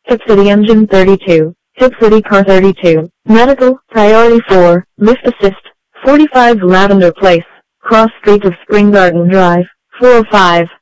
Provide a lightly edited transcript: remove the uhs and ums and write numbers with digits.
Hip City Engine 32, Hip City Car 32, Medical, Priority 4, Lift Assist, 45 Lavender Place, Cross Street of Spring Garden Drive, 405.